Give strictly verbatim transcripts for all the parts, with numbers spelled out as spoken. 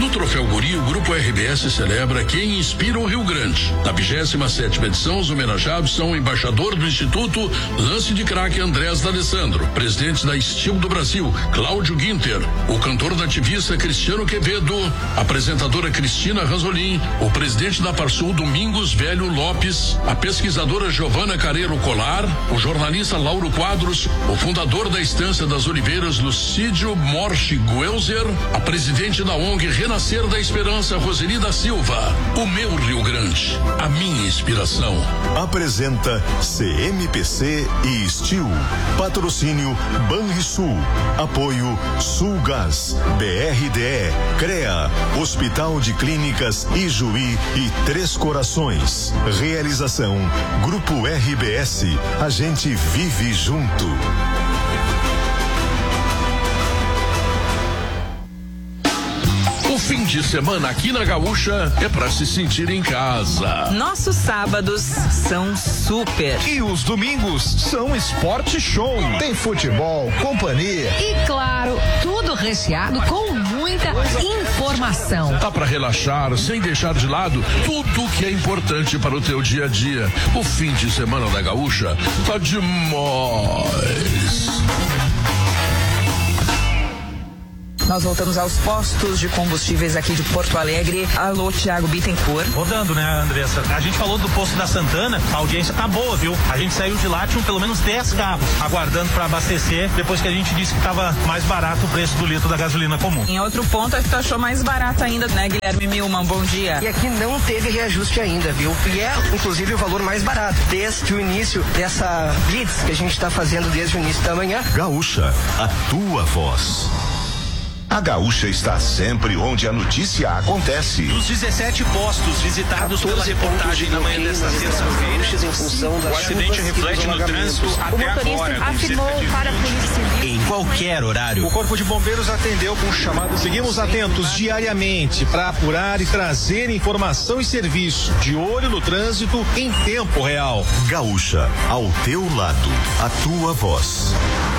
No Troféu Guri, o Grupo R B S celebra quem inspira o Rio Grande. Na vigésima sétima edição, os homenageados são o embaixador do Instituto Lance de Craque Andrés D'Alessandro, presidente da Estil do Brasil, Cláudio Guinter, o cantor nativista Cristiano Quevedo, a apresentadora Cristina Ranzolin, o presidente da Parsul Domingos Velho Lopes, a pesquisadora Giovana Careiro Colar, o jornalista Lauro Quadros, o fundador da Estância das Oliveiras Lucídio Morche Guelzer, a presidente da O N G Renascer da Esperança Roseli da Silva. O meu Rio Grande, a minha inspiração. Apresenta C M P C e Estil. Patrocínio Banrisul. Apoio Sulgás, B R D E, CREA, Hospital de Clínicas Ijuí e Três Corações. Realização Grupo R B S. A gente vive junto. O fim de semana aqui na Gaúcha é pra se sentir em casa. Nossos sábados são super. E os domingos são Esporte Show. Tem futebol, companhia. E claro, tudo recheado com muita informação. Tá pra relaxar sem deixar de lado tudo que é importante para o teu dia a dia. O fim de semana da Gaúcha tá demais. Nós voltamos aos postos de combustíveis aqui de Porto Alegre. Alô, Thiago Bittencourt. Rodando, né, Andressa? A gente falou do posto da Santana, a audiência tá boa, viu? A gente saiu de lá, tinham pelo menos dez carros aguardando para abastecer, depois que a gente disse que tava mais barato o preço do litro da gasolina comum. Em outro ponto, a que tu achou mais barato ainda, né, Guilherme Milman? Bom dia. E aqui não teve reajuste ainda, viu? E é, inclusive, o valor mais barato desde o início dessa blitz que a gente tá fazendo desde o início da manhã. Gaúcha, a tua voz. A Gaúcha está sempre onde a notícia acontece. Dos dezessete postos visitados pela reportagem na manhã desta terça-feira, o acidente reflete no trânsito até agora. Afirmou para a polícia Em qualquer horário. O Corpo de Bombeiros atendeu com chamado. Seguimos atentos diariamente para apurar e trazer informação e serviço. De olho no trânsito em tempo real. Gaúcha, ao teu lado, a tua voz.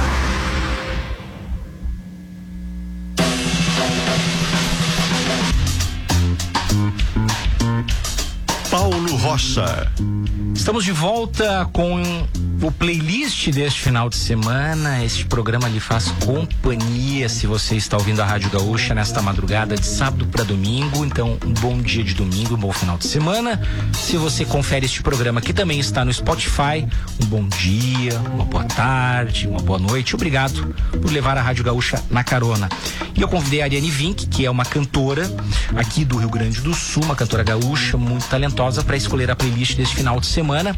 Paulo Rocha. Estamos de volta com o playlist deste final de semana. Este programa lhe faz companhia se você está ouvindo a Rádio Gaúcha nesta madrugada de sábado para domingo. Então, um bom dia de domingo, um bom final de semana. Se você confere este programa que também está no Spotify, um bom dia, uma boa tarde, uma boa noite. Obrigado por levar a Rádio Gaúcha na carona. E eu convidei a Ariane Vink, que é uma cantora aqui do Rio Grande do Sul, uma cantora gaúcha muito talentosa, para escolher a playlist deste final de semana.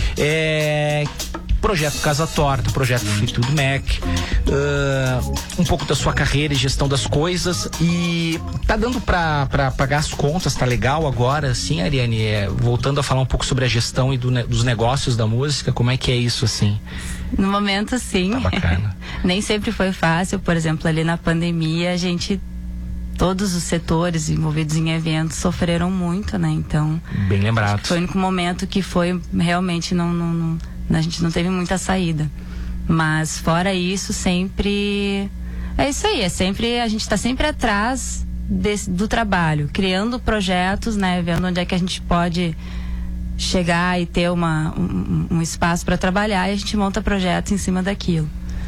É... Projeto Casa Torta, projeto Fleetwood Mac, uh, um pouco da sua carreira e gestão das coisas. E tá dando pra, pra pagar as contas, tá legal agora, sim, Ariane? É, voltando a falar um pouco sobre a gestão e do, dos negócios da música, como é que é isso, assim? No momento, sim. Tá bacana. Nem sempre foi fácil. Por exemplo, ali na pandemia, a gente... Todos os setores envolvidos em eventos sofreram muito, né? Então... Bem lembrado. Foi o único momento que foi realmente não... não, não a gente não teve muita saída. Mas fora isso, sempre... É isso aí, é sempre... A gente está sempre atrás desse, do trabalho, criando projetos, né? Vendo onde é que a gente pode chegar e ter uma, um, um espaço para trabalhar, e a gente monta projetos em cima daquilo.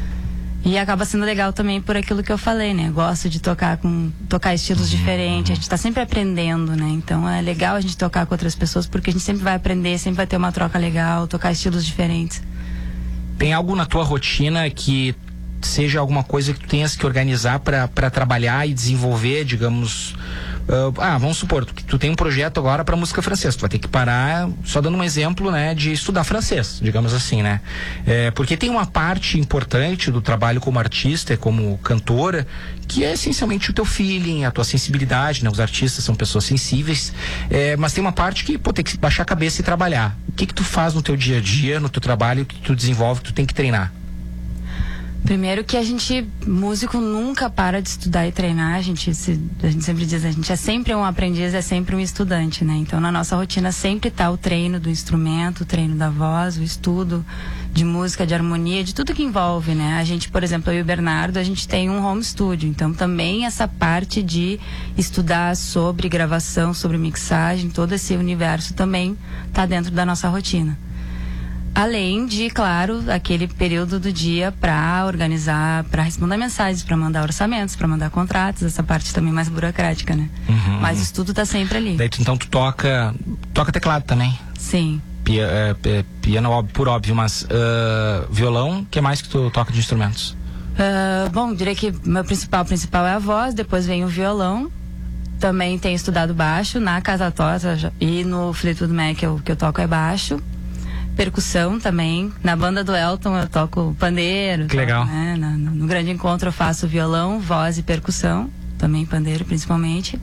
E acaba sendo legal também por aquilo que eu falei, né? Gosto de tocar com tocar estilos diferentes, a gente está sempre aprendendo, né? Então é legal a gente tocar com outras pessoas, porque a gente sempre vai aprender, sempre vai ter uma troca legal, tocar estilos diferentes. Tem algo na tua rotina que seja alguma coisa que tu tenhas que organizar para trabalhar e desenvolver, digamos... Uh, ah, vamos supor que tu tem um projeto agora para música francesa, tu vai ter que parar, só dando um exemplo, né, de estudar francês, digamos assim, né? É, porque tem uma parte importante do trabalho como artista e como cantora, que é essencialmente o teu feeling, a tua sensibilidade, né? Os artistas são pessoas sensíveis, é, mas tem uma parte que, pô, tem que baixar a cabeça e trabalhar. O que que tu faz no teu dia a dia, no teu trabalho, que tu desenvolve, que tu tem que treinar? Primeiro que a gente, músico nunca para de estudar e treinar, a gente, se, a gente sempre diz, a gente é sempre um aprendiz, é sempre um estudante, né? Então na nossa rotina sempre tá o treino do instrumento, o treino da voz, o estudo de música, de harmonia, de tudo que envolve, né? A gente, por exemplo, eu e o Bernardo, a gente tem um home studio, então também essa parte de estudar sobre gravação, sobre mixagem, todo esse universo também tá dentro da nossa rotina. Além de, claro, aquele período do dia para organizar, para responder mensagens, para mandar orçamentos, para mandar contratos, essa parte também mais burocrática, né? Uhum. Mas isso tudo tá sempre ali. Daí, então tu toca, toca teclado também? Sim. Pia, é, piano, óbvio, por óbvio, mas uh, violão, o que mais que tu toca de instrumentos? Uh, bom, diria que meu principal, principal é a voz, depois vem o violão. Também tenho estudado baixo na Casa Torta e no Fleetwood Mac que eu, que eu toco é baixo. Percussão também. Na banda do Elton eu toco pandeiro. Que legal. Toco, né? no, no Grande Encontro eu faço violão, voz e percussão. Também pandeiro, principalmente.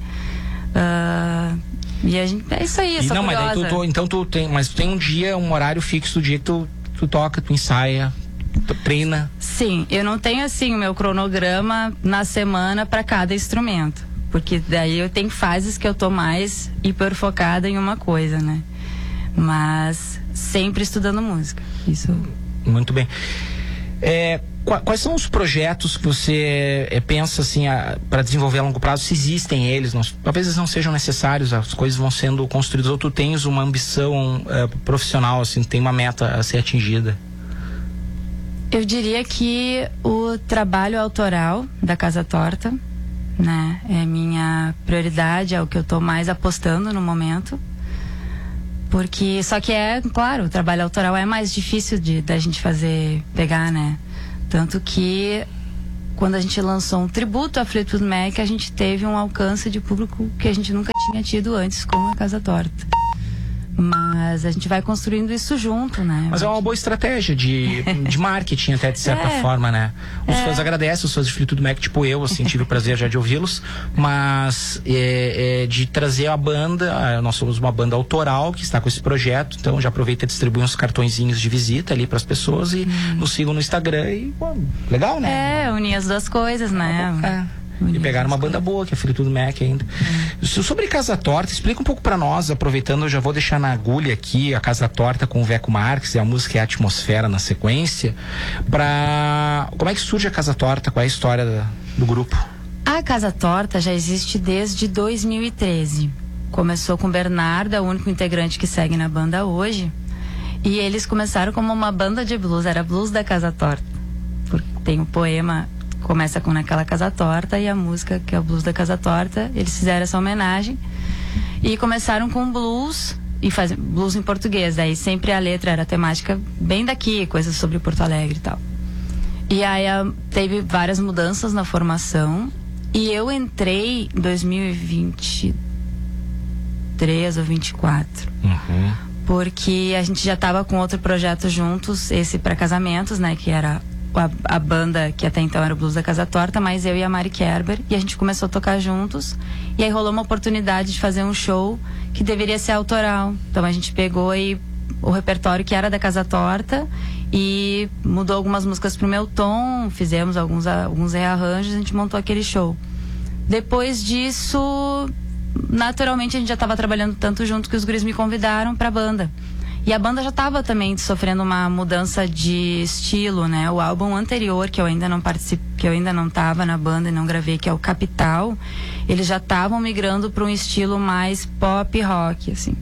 Uh, e a gente, é isso aí, eu e sou não, curiosa. mas daí tu, tu, então tu tem, mas tu tem um dia, um horário fixo do dia que tu, tu toca, tu ensaia, tu treina. Sim, eu não tenho assim o meu cronograma na semana para cada instrumento. Porque daí eu tenho fases que eu tô mais hiper focada em uma coisa, né? Mas sempre estudando música. Isso. Muito bem. É, quais são os projetos que você é, pensa assim para desenvolver a longo prazo? Se existem eles, não, talvez eles não sejam necessários, as coisas vão sendo construídas, ou tu tens uma ambição é, profissional, assim, tem uma meta a ser atingida? Eu diria que o trabalho autoral da Casa Torta, né, é minha prioridade, é o que eu tô mais apostando no momento. Porque, só que é, claro, o trabalho autoral é mais difícil de da gente fazer, pegar, né? Tanto que quando a gente lançou um tributo a Fleetwood Mac, a gente teve um alcance de público que a gente nunca tinha tido antes com a Casa Torta. Mas a gente vai construindo isso junto, né? Mas é uma boa estratégia de, de marketing até, de certa é, forma, né? Os é. fãs agradecem, os fãs de Fleetwood Mac, tipo eu, assim, tive o prazer já de ouvi-los, mas é, é, de trazer a banda, nós somos uma banda autoral que está com esse projeto, então já aproveita e distribui uns cartõezinhos de visita ali para as pessoas e hum. nos sigam no Instagram e, bom, legal, né? É, unir as duas coisas, né? É. E pegaram uma banda boa, que é Fleetwood Mac ainda. Hum. Sobre Casa Torta, explica um pouco pra nós, aproveitando, eu já vou deixar na agulha aqui a Casa Torta com o Veco Marques e a música e a atmosfera na sequência. Pra... Como é que surge a Casa Torta? Qual é a história da, do grupo? A Casa Torta já existe desde dois mil e treze. Começou com o Bernardo, é o único integrante que segue na banda hoje. E eles começaram como uma banda de blues, era blues da Casa Torta. Tem um poema... Começa com Naquela Casa Torta e a música, que é o Blues da Casa Torta, eles fizeram essa homenagem e começaram com blues e fazem blues em português, aí sempre a letra era temática bem daqui, coisas sobre Porto Alegre e tal. E aí a, teve várias mudanças na formação e eu entrei em dois mil e vinte e três ou vinte e quatro. Uhum. Porque a gente já estava com outro projeto juntos, esse para casamentos, né, que era A, a banda que até então era o Blues da Casa Torta, mas eu e a Mari Kerber, e a gente começou a tocar juntos, e aí rolou uma oportunidade de fazer um show que deveria ser autoral. Então a gente pegou aí o repertório que era da Casa Torta e mudou algumas músicas pro meu tom, fizemos alguns, alguns rearranjos, a gente montou aquele show. Depois disso, naturalmente a gente já estava trabalhando tanto junto que os guris me convidaram pra banda. E a banda já estava também sofrendo uma mudança de estilo, né? O álbum anterior, que eu ainda não participei, que eu ainda não estava na banda e não gravei, que é o Capital, eles já estavam migrando para um estilo mais pop rock, assim.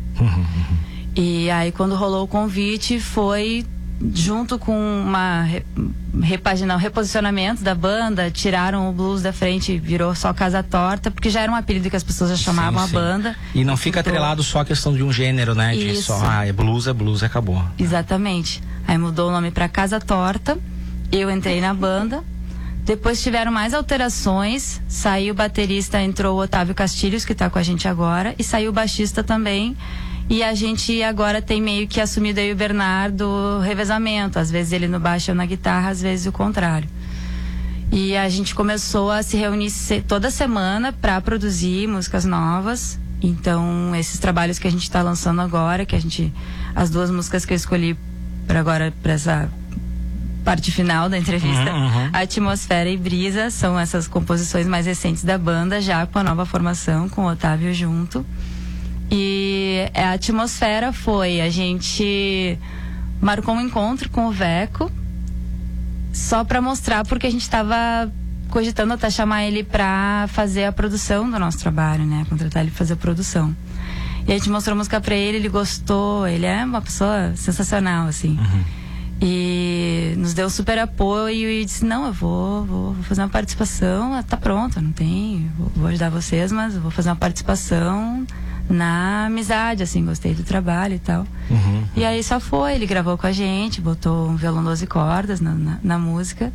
E aí quando rolou o convite, foi junto com uma repagina, um reposicionamento da banda, tiraram o blues da frente, virou só Casa Torta, porque já era um apelido que as pessoas já chamavam sim, sim. a banda. E não fica mudou. Atrelado só a questão de um gênero, né? De Isso. só, ah, é blues, é blues, acabou. Exatamente. Aí mudou o nome pra Casa Torta, eu entrei na banda, depois tiveram mais alterações, saiu o baterista, entrou o Otávio Castilhos, que tá com a gente agora, e saiu o baixista também. E a gente agora tem meio que assumido aí o Bernardo revezamento. Às vezes ele no baixo ou na guitarra, às vezes o contrário. E a gente começou a se reunir toda semana para produzir músicas novas. Então, esses trabalhos que a gente está lançando agora, que a gente... As duas músicas que eu escolhi para agora, para essa... parte final da entrevista. Uhum, uhum. Atmosfera e Brisa são essas composições mais recentes da banda, já com a nova formação, com o Otávio junto. E a Atmosfera foi, a gente marcou um encontro com o Veco, só para mostrar, porque a gente estava cogitando até chamar ele para fazer a produção do nosso trabalho, né? Contratar ele para fazer a produção. E a gente mostrou a música para ele, ele gostou, ele é uma pessoa sensacional, assim. Uhum. E nos deu super apoio e disse, não, eu vou, vou, vou fazer uma participação, tá pronta, não tem, vou, vou ajudar vocês, mas eu vou fazer uma participação na amizade, assim, gostei do trabalho e tal. Uhum. E aí só foi, ele gravou com a gente, botou um violão doze cordas na, na, na música.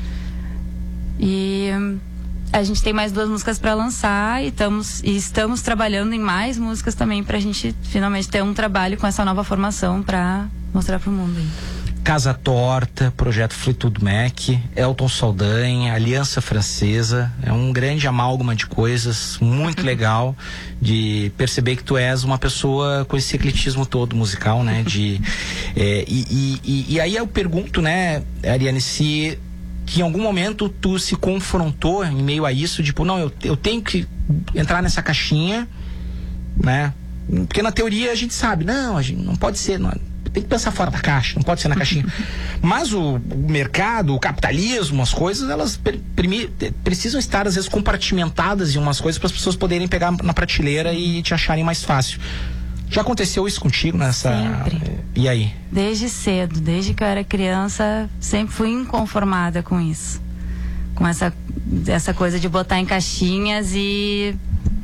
E a gente tem mais duas músicas para lançar e estamos, e estamos trabalhando em mais músicas também pra gente finalmente ter um trabalho com essa nova formação pra mostrar pro mundo aí. Casa Torta, Projeto Fleetwood Mac, Elton Saldanha, Aliança Francesa, é um grande amálgama de coisas, muito legal de perceber que tu és uma pessoa com esse ecletismo todo musical, né? De, é, e, e, e aí eu pergunto, né, Ariane, se que em algum momento tu se confrontou em meio a isso, tipo, não, eu, eu tenho que entrar nessa caixinha, né? Porque na teoria a gente sabe, não, a gente não pode ser, não, tem que pensar fora da caixa, não pode ser na caixinha. Mas o, o mercado, o capitalismo, as coisas, elas per, primi, precisam estar, às vezes, compartimentadas em umas coisas para as pessoas poderem pegar na prateleira e te acharem mais fácil. Já aconteceu isso contigo nessa... Sempre. E aí? Desde cedo, desde que eu era criança, sempre fui inconformada com isso. Com essa, essa coisa de botar em caixinhas e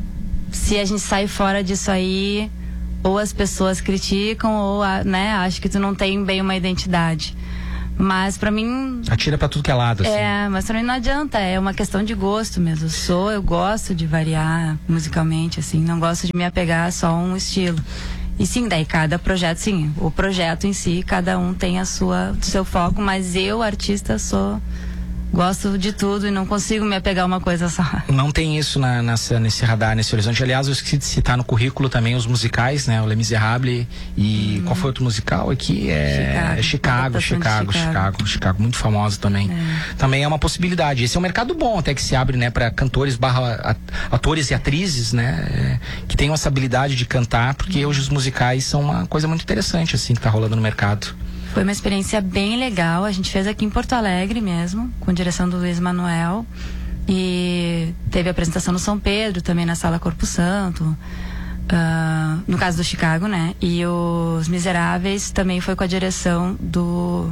se a gente sai fora disso aí... ou as pessoas criticam ou, né, acho que tu não tem bem uma identidade. Mas pra mim... atira pra tudo que é lado, assim. É, mas pra mim não adianta, é uma questão de gosto mesmo. Eu sou, eu gosto de variar musicalmente, assim, não gosto de me apegar só a um estilo. E sim, daí cada projeto, sim, o projeto em si, cada um tem a sua, o seu foco, mas eu, artista, sou... gosto de tudo e não consigo me apegar a uma coisa só. Não tem isso na, nessa, nesse radar, nesse horizonte. Aliás, eu esqueci de citar no currículo também os musicais, né? O Les Miserables e hum. qual foi outro musical aqui? É Chicago, Chicago, Chicago, Chicago, Chicago, Chicago, muito famoso também. É. Também é uma possibilidade. Esse é um mercado bom até que se abre, né? Para cantores barra atores e atrizes, né? É, que tenham essa habilidade de cantar, porque hum. hoje os musicais são uma coisa muito interessante, assim, que tá rolando no mercado. Foi uma experiência bem legal. A gente fez aqui em Porto Alegre mesmo, com direção do Luiz Manuel. E teve a apresentação no São Pedro, também na Sala Corpo Santo. Uh, no caso do Chicago, né? E os Miseráveis também foi com a direção do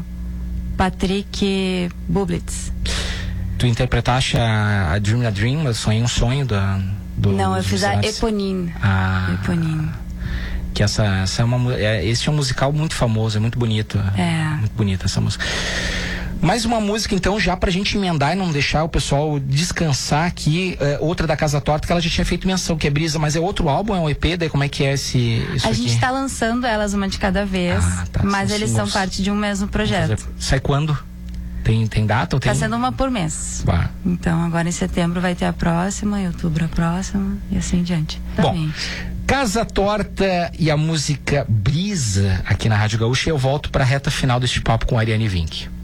Patrick Bublitz. Tu interpretaste a, a Dream a Dream, eu sonhei um sonho da, do... Não, eu fiz a Eponine. Ah... Eponine. Que essa, essa é uma, é, esse é um musical muito famoso, é muito bonito. É. Muito bonita essa música. Mais uma música, então, já pra gente emendar e não deixar o pessoal descansar aqui. É, outra da Casa Torta, que ela já tinha feito menção, que é Brisa, mas é outro álbum, é um E P, daí como é que é esse, isso A aqui? gente tá lançando elas uma de cada vez, ah, tá, mas são eles singles. são parte de um mesmo projeto. Sai quando? Tem, tem data? Ou tem... Tá sendo uma por mês. Bah. Então, agora em setembro vai ter a próxima, em outubro a próxima, e assim em diante. Bom, Casa Torta e a música Brisa aqui na Rádio Gaúcha, e eu volto pra reta final deste papo com a Ariane Vink.